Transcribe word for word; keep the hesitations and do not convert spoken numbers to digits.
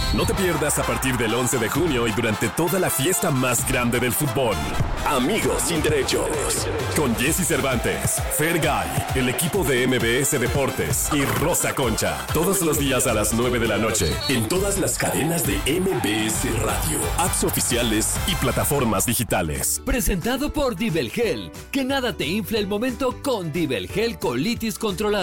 No te pierdas a partir del once de junio y durante toda la fiesta más grande del fútbol. Amigos sin derechos. Con Jesse Cervantes, Fergay, el equipo de M B S Deportes y Rosa Concha. Todos los días a las nueve de la noche. En todas las cadenas de M B S Radio, apps oficiales y plataformas digitales. Presentado por Dibelgel. Que nada te infle el momento con Dibelgel Colitis Controlada.